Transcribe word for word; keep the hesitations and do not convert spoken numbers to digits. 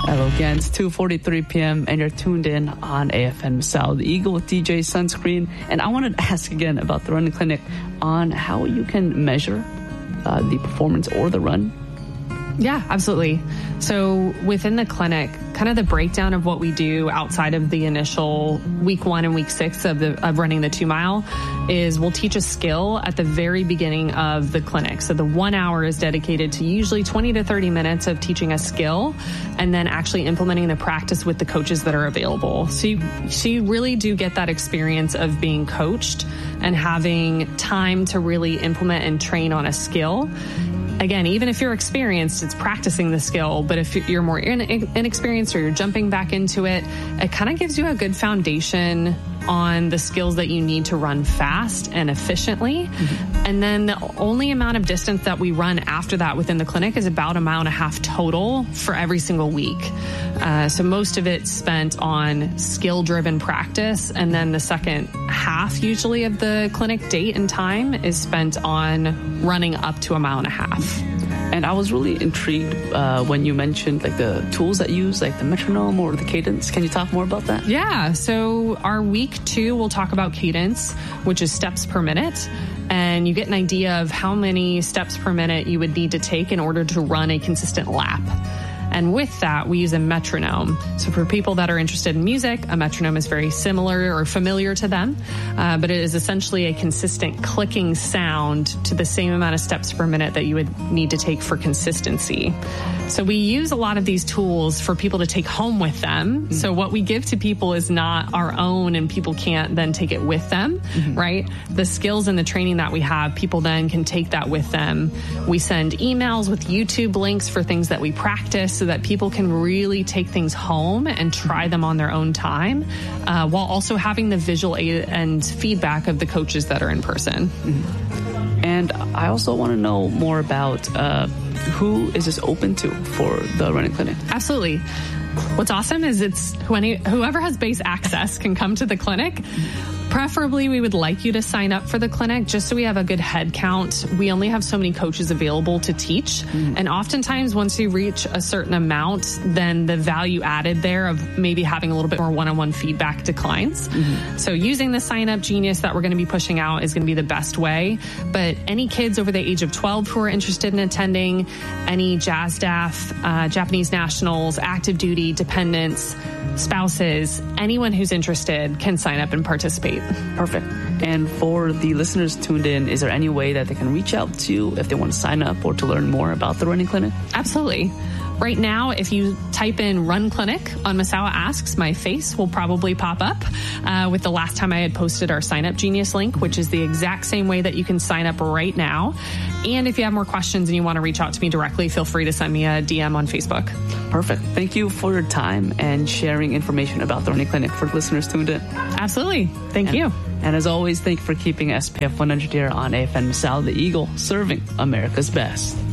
Hello again, it's two forty-three p.m. and you're tuned in on A F M South Eagle with D J Sunscreen. And I wanted to ask again about the running clinic on how you can measure uh, the performance or the run. Yeah, absolutely. So within the clinic, kind of the breakdown of what we do outside of the initial week one and week six of the of running the two mile is we'll teach a skill at the very beginning of the clinic. So the one hour is dedicated to usually twenty to thirty minutes of teaching a skill and then actually implementing the practice with the coaches that are available. So you, so you really do get that experience of being coached and having time to really implement and train on a skill. Again, even if you're experienced, it's practicing the skill. But if you're more in, inexperienced or you're jumping back into it, it kind of gives you a good foundation on the skills that you need to run fast and efficiently. Mm-hmm. And then the only amount of distance that we run after that within the clinic is about a mile and a half total for every single week. Uh, so most of it's spent on skill-driven practice. And then the second half usually of the clinic date and time is spent on running up to a mile and a half. And I was really intrigued uh, when you mentioned like the tools that you use, like the metronome or the cadence. Can you talk more about that? Yeah. So our week two, we'll talk about cadence, which is steps per minute. And you get an idea of how many steps per minute you would need to take in order to run a consistent lap. And with that, we use a metronome. So for people that are interested in music, a metronome is very similar or familiar to them, uh, but it is essentially a consistent clicking sound to the same amount of steps per minute that you would need to take for consistency. So we use a lot of these tools for people to take home with them. Mm-hmm. So what we give to people is not our own and people can't then take it with them, mm-hmm. right? The skills and the training that we have, people then can take that with them. We send emails with YouTube links for things that we practice so that people can really take things home and try them on their own time, uh, while also having the visual aid and feedback of the coaches that are in person. Mm-hmm. And I also want to know more about uh, who is this open to for the running clinic? Absolutely. What's awesome is it's whoever has base access can come to the clinic. Preferably, we would like you to sign up for the clinic just so we have a good head count. We only have so many coaches available to teach. Mm-hmm. And oftentimes, once you reach a certain amount, then the value added there of maybe having a little bit more one-on-one feedback declines. Mm-hmm. So using the Sign Up Genius that we're going to be pushing out is going to be the best way. But any kids over the age of twelve who are interested in attending, any JASDAF, uh, Japanese nationals, active duty, dependents, spouses, anyone who's interested can sign up and participate. Perfect. And for the listeners tuned in, is there any way that they can reach out to you if they want to sign up or to learn more about the running clinic? Absolutely. Right now, if you type in Run Clinic on Misawa Asks, my face will probably pop up uh, with the last time I had posted our Sign Up Genius link, which is the exact same way that you can sign up right now. And if you have more questions and you want to reach out to me directly, feel free to send me a D M on Facebook. Perfect. Thank you for your time and sharing information about the running clinic for listeners tuned in. Absolutely. Thank and, you. And as always, thank you for keeping S P F one hundred here on A F M South Eagle, serving America's best.